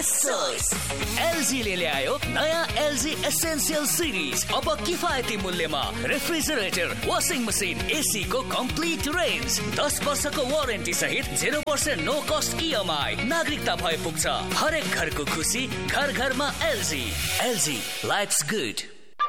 LG ले ल्यायो नयाँ एलजी एसेन्शियल सिरिज। अब किफायती मूल्यमा रेफ्रिजरेटर, वाशिङ मसिन, एसी को कम्प्लिट रेन्ज, 10 वर्षको वारेन्टी सहित 0% नो कस्ट EMI। नागरिकता भए पुग्छ। हरेक घरको खुसी, घर घरमा एलजी। LG lives good.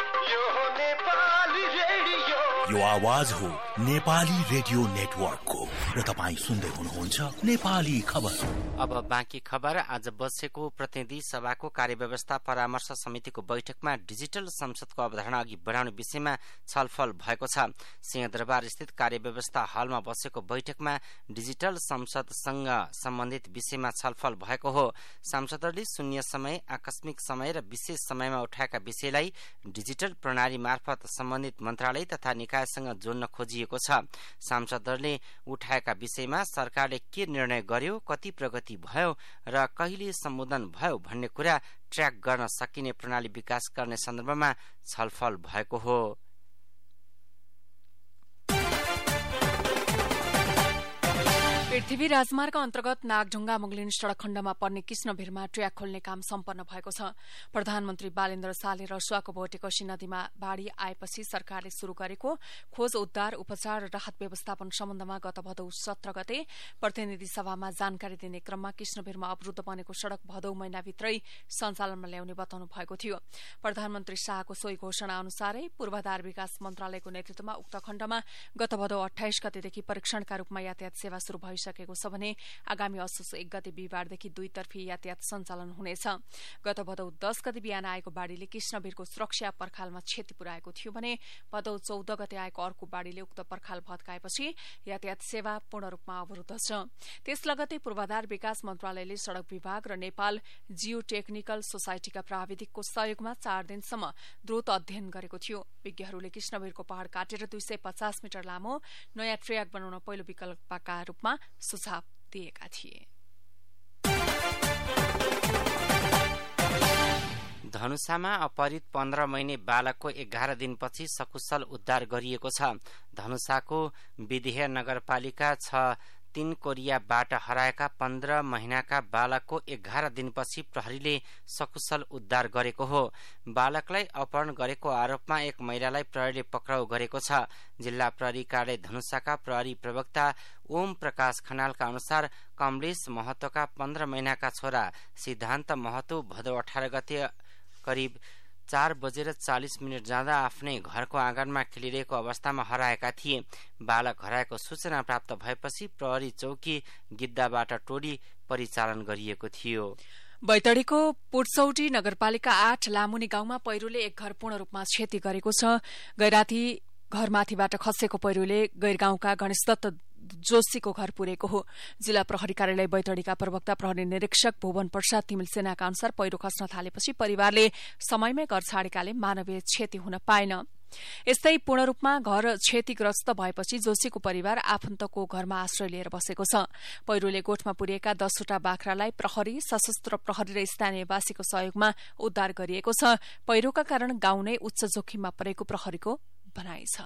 यो आवाज हो नेपाली रेडियो नेटवर्कको र तपाईं सुन्दै हुनुहुन्छ नेपाली खबर। अब बाँकी खबर। आज बसेको प्रतिनिधि सभाको कार्यव्यवस्था परामर्श समितिको बैठकमा डिजिटल संसदको अवधारणा अघि बढाउने विषयमा छलफल भएको छ। सिंहदरबार स्थित कार्यव्यवस्था हलमा बसेको बैठकमा डिजिटल संसदसँग सम्बन्धित विषयमा छलफल भएको हो। सांसदहरूले शून्य समय, आकस्मिक समय र विशेष समयमा उठाएका विषयलाई डिजिटल प्रणाली मार्फत सम्बन्धित मन्त्रालय तथा निकायसँग जोड्न खोजिएको छ। सांसदहरूले उठाएका विषयमा सरकारले के निर्णय गर्यो, कति प्रगति भयो र कहिले सम्बोधन भयो भन्ने कुरा ट्र्याक गर्न सकिने प्रणाली विकास गर्ने सन्दर्भमा छलफल भएको हो। पृथ्वी राजमार्ग अन्तर्गत नागढुङ्गा मुगलिन सड़क खण्डमा पर्ने कृष्णभिरमा ट्र्याक खोल्ने काम सम्पन्न भएको छ। प्रधानमन्त्री बालेन्द्र शाहले रसुवाको भोटेकोशी नदीमा बाढ़ी आएपछि सरकारले शुरू गरेको खोज, उद्धार, उपचार र राहत व्यवस्थापन सम्बन्धमा गत भदौ 17 गते प्रतिनिधि सभामा जानकारी दिने क्रममा कृष्णभिरमा अवरूद्ध बनेको सड़क भदौ महिनाभित्रै सञ्चालनमा ल्याउने बताउनु भएको थियो। प्रधानमन्त्री शाहको सोही घोषणा अनुसारै पूर्वाधार विकास मन्त्रालयको नेतृत्वमा उक्त खण्डमा गत भदौ 28 गतेदेखि परीक्षणका रूपमा यातायात सेवा शुरू भइसकेको छ भने आगामी असोज 1 गते बिहिबारदेखि दुईतर्फी यातायात सञ्चालन हुनेछ। गत भदौ 10 गते बिहान आएको बाढ़ीले कृष्णभिरको सुरक्षा पर्खालमा क्षति पुर्याएको थियो भने भदौ 14 गते आएको अर्को बाढ़ीले उक्त पर्खाल भत्काएपछि यातायात सेवा पूर्ण रूपमा अवरुद्ध छ। त्यस लगतै पूर्वाधार विकास मन्त्रालयले सड़क विभाग र नेपाल जियो टेक्निकल सोसाइटीका प्राविधिकको सहयोगमा 4 दिनसम्म द्रुत अध्ययन गरेको थियो। विज्ञहरूले कृष्णभिरको पहाड़ काटेर 250 मिटर लामो नयाँ ट्र्याक बनाउन पहिलो विकल्पका रूपमा सुझाव दिएका थिए। धनुषामा अपहरित 15 महिने बालकको 11 दिनपछि सकुशल उद्धार गरिएको छ। धनुषाको विदेह नगरपालिका 3 कोरियाबाट हराएका 15 महिनाका बालकको 11 दिनपछि प्रहरीले सकुशल उद्धार गरेको हो। बालकलाई अपहरण गरेको आरोपमा एक महिलालाई प्रहरीले पक्राउ गरेको छ। जिल्ला प्रहरी कार्यालय धनुषाका प्रहरी प्रवक्ता ओम प्रकाश खनालका अनुसार कमलेश महतोका 15 महिनाका छोरा सिद्धान्त महतो भदौ 18 गते करिब 4:40 जाँदा आफ्नै घरको आँगनमा खेलिरहेको अवस्थामा हराएका थिए। बालक हराएको सूचना प्राप्त भएपछि प्रहरी चौकी गिद्दाबाट टोली परिचालन गरिएको थियो। बैतडीको पुटसौटी नगरपालिका 8 लामुनी गाउँमा पहिरोले एक घर पूर्ण रूपमा क्षति गरेको छ। गैराती घरमाथिबाट खसेको पहिरोले गैरगाउँका गणेश दत्त जोशीको घर पुरेको हो। जिल्ला प्रहरी कार्यालय बैतडीका प्रवक्ता प्रहरी निरीक्षक भुवन प्रसाद तिमिल सेनाका अनुसार पहिरो खस्न थालेपछि परिवारले समयमै घर छाडेकाले मानवीय क्षति हुन पाएन। यस्तै पूर्ण रूपमा घर क्षतिग्रस्त भएपछि जोशीको परिवार आफन्तको घरमा आश्रय लिएर बसेको छ। पहिरोले गोठमा पुरिएका 10 वटा बाख्रालाई प्रहरी, सशस्त्र प्रहरी र स्थानीयवासीको सहयोगमा उद्धार गरिएको छ। पहिरोका कारण गाउँ नै उच्च जोखिममा परेको प्रहरीको भनाइ छ।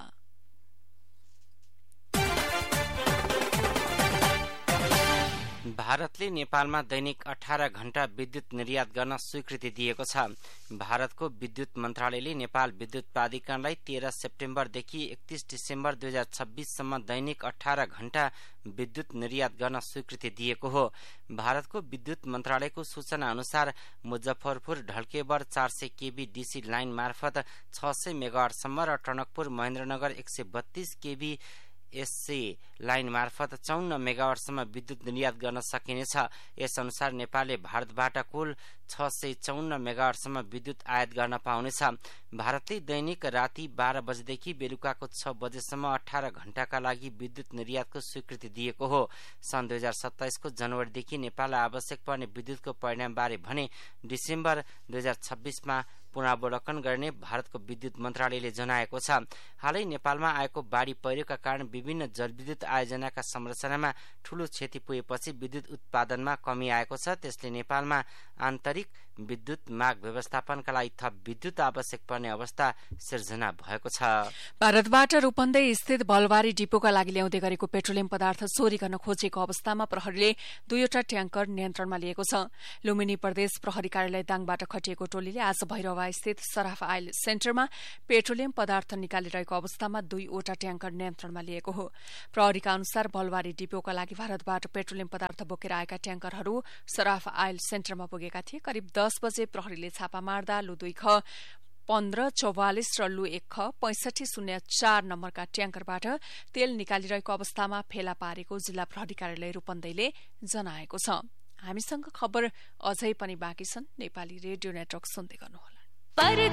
भारतले नेपालमा दैनिक 18 घण्टा विद्युत निर्यात गर्न स्वीकृति दिएको छ। भारतको विद्युत मन्त्रालयले नेपाल विद्युत प्राधिकरणलाई 13 सेप्टेम्बरदेखि 31 डिसेम्बर 2026 सम्म दैनिक 18 घण्टा विद्युत निर्यात गर्न स्वीकृति दिएको हो। भारतको विद्युत मन्त्रालयको सूचना अनुसार Muzaffarpur Dhalkebar 400 KB DC line मार्फत 600 मेगावाटसम्म र Tanakpur Mahendranagar 132 KB SC line मार्फत 54 मेगावाटसम्म विद्युत निर्यात गर्न सकिनेछ। यस अनुसार नेपालले भारतबाट कुल 654 मेगावाटसम्म विद्युत आयात गर्न पाउनेछ। भारतले दैनिक राति 12 बजेदेखि बेलुकाको 6 बजेसम्म 18 घण्टाका लागि विद्युत निर्यातको स्वीकृति दिएको हो। सन् 2027 को जनवरीदेखि नेपाललाई आवश्यक पर्ने विद्युतको परिणामबारे भने डिसेम्बर 2026 मा पुनरावलोकन गर्ने भारतको विद्युत मन्त्रालयले जनाएको छ। हालै नेपालमा आएको बाढी पहिरोका कारण विभिन्न जलविद्युत आयोजनाका संरचनामा ठूलो क्षति पुगेपछि विद्युत उत्पादनमा कमी आएको छ। त्यसले नेपालमा आन्तरिक विद्युत माग व्यवस्थापनका लागि थप विद्युत आवश्यक पर्ने अवस्था सिर्जना भएको छ। भारतबाट रूपन्देही स्थित भलवारी डिपोका लागि ल्याउँदै गरेको पेट्रोलियम पदार्थ चोरी गर्न खोजेको अवस्थामा प्रहरीले 2वटा ट्याङ्कर नियन्त्रणमा लिएको छ। लुम्बिनी प्रदेश प्रहरी कार्यालय दाङबाट खटिएको टोलीले आज भैरवा स्थित सराफ आयल सेन्टरमा पेट्रोलियम पदार्थ निकालिरहेको अवस्थामा 2वटा ट्याङ्कर नियन्त्रणमा लिएको हो। प्रहरीका अनुसार भलवारी डिपोका लागि भारतबाट पेट्रोलियम पदार्थ बोकेर आएका ट्याङ्करहरू सराफ आयल सेन्टरमा पुगेका थिए। करिब 10 बजे प्रहरीले छापा मार्दा लु 2 ख 1544 र लु 1 ख 6504 नम्बरका ट्याङ्करबाट तेल निकालिरहेको अवस्थामा फेला पारेको जिल्ला प्रहरी कार्यालय रूपन्देहीले जनाएको छ। हामीसँग खबर अझै पनि बाँकी छन्। नेपाली रेडियो नेटवर्क सुन्दै गर्नुहोला।